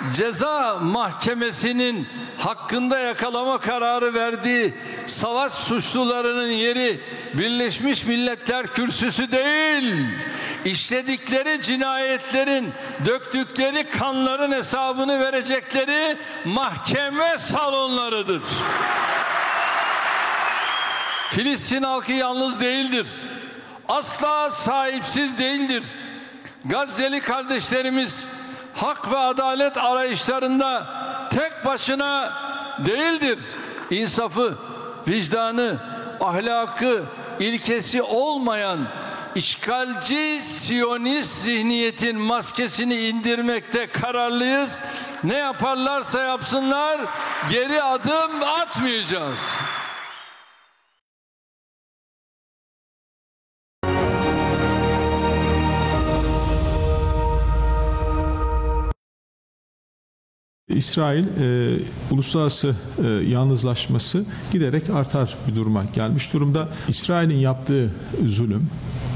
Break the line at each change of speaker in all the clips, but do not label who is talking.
Ceza Mahkemesi'nin hakkında yakalama kararı verdiği savaş suçlularının yeri Birleşmiş Milletler Kürsüsü değil, işledikleri cinayetlerin, döktükleri kanların hesabını verecekleri mahkeme salonlarıdır. Filistin halkı yalnız değildir. Asla sahipsiz değildir. Gazze'li kardeşlerimiz hak ve adalet arayışlarında tek başına değildir. İnsafı, vicdanı, ahlakı, ilkesi olmayan işgalci Siyonist zihniyetin maskesini indirmekte kararlıyız. Ne yaparlarsa yapsınlar geri adım atmayacağız.
İsrail uluslararası yalnızlaşması giderek artar bir duruma gelmiş durumda. İsrail'in yaptığı zulüm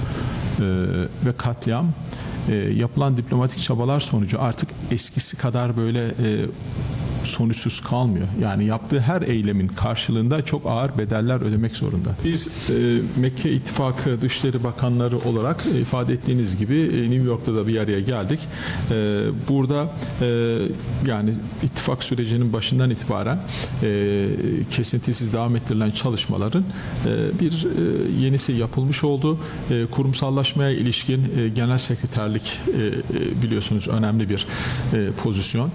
ve katliam yapılan diplomatik çabalar sonucu artık eskisi kadar böyle sonuçsuz kalmıyor. Yani yaptığı her eylemin karşılığında çok ağır bedeller ödemek zorunda. Biz Mekke İttifakı Dışişleri Bakanları olarak ifade ettiğiniz gibi New York'ta da bir araya geldik. Burada yani ittifak sürecinin başından itibaren kesintisiz devam ettirilen çalışmaların bir yenisi yapılmış oldu. Kurumsallaşmaya ilişkin genel sekreterlik biliyorsunuz önemli bir pozisyon.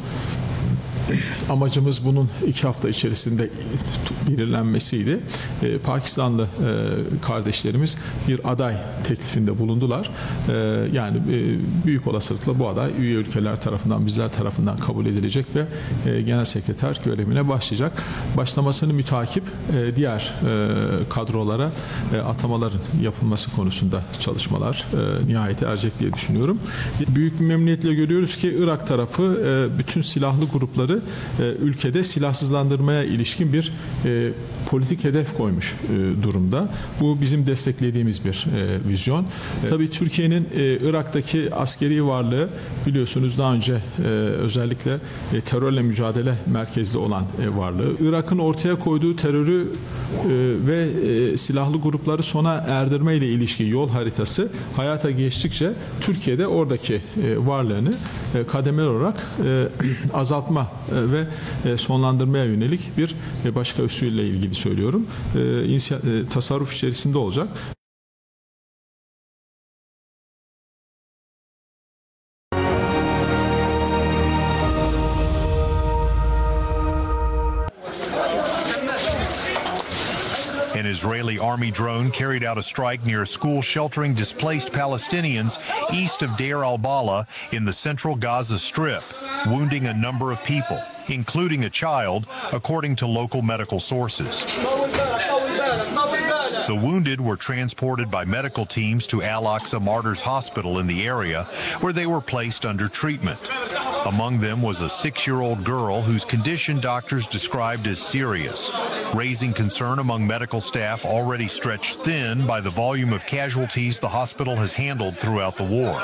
Amacımız bunun 2 hafta içerisinde belirlenmesiydi. Pakistanlı kardeşlerimiz bir aday teklifinde bulundular. Yani büyük olasılıkla bu aday üye ülkeler tarafından, bizler tarafından kabul edilecek ve genel sekreter görevine başlayacak. Başlamasını mütakip diğer kadrolara atamaların yapılması konusunda çalışmalar nihayete erecek diye düşünüyorum. Büyük bir memnuniyetle görüyoruz ki Irak tarafı bütün silahlı grupları ülkede silahsızlandırmaya ilişkin bir politik hedef koymuş durumda. Bu bizim desteklediğimiz bir vizyon. Tabii Türkiye'nin Irak'taki askeri varlığı biliyorsunuz daha önce özellikle terörle mücadele merkezli olan varlığı. Irak'ın ortaya koyduğu terörü ve silahlı grupları sona erdirme ile ilişkin yol haritası hayata geçtikçe Türkiye'de oradaki varlığını kademeli olarak azaltma ve sonlandırmaya yönelik bir başka usulle ilgili söylüyorum. Tasarruf içerisinde olacak.
An Israeli army drone carried out a strike near a school sheltering displaced Palestinians east of Deir al-Balah in the central Gaza Strip, wounding a number of people, including a child, according to local medical sources. The wounded were transported by medical teams to Al-Aqsa Martyrs Hospital in the area, where they were placed under treatment. Among them was a 6-year-old girl whose condition doctors described as serious, raising concern among medical staff already stretched thin by the volume of casualties the hospital has handled throughout the war.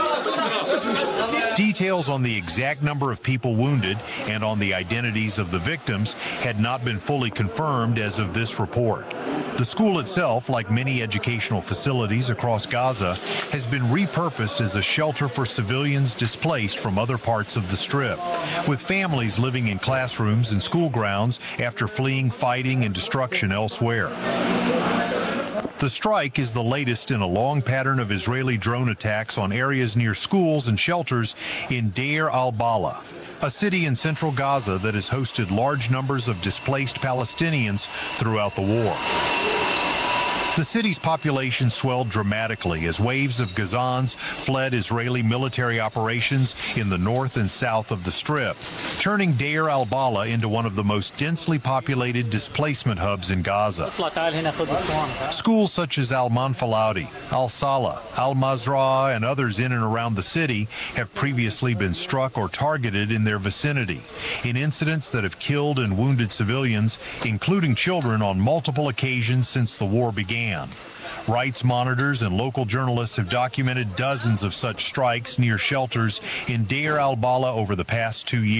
Details on the exact number of people wounded and on the identities of the victims had not been fully confirmed as of this report. The school itself, like many educational facilities across Gaza, has been repurposed as a shelter for civilians displaced from other parts of the Strip, with families living in classrooms and school grounds after fleeing fighting and destruction elsewhere. The strike is the latest in a long pattern of Israeli drone attacks on areas near schools and shelters in Deir al-Balah, a city in central Gaza that has hosted large numbers of displaced Palestinians throughout the war. The city's population swelled dramatically as waves of Gazans fled Israeli military operations in the north and south of the Strip, turning Deir al-Balah into one of the most densely populated displacement hubs in Gaza. Schools such as Al-Manfaladi, Al-Salah, Al-Mazrah, and others in and around the city have previously been struck or targeted in their vicinity, in incidents that have killed and wounded civilians, including children, on multiple occasions since the war began. Rights monitors and local journalists have documented dozens of such strikes near shelters in Deir al-Balah over the past 2 years.